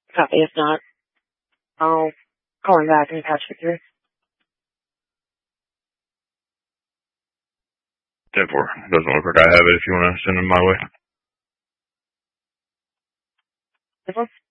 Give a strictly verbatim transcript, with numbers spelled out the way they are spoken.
Copy. If not, I'll call him back and patch it through. ten four. Doesn't look like I have it if you want to send them my way. This one?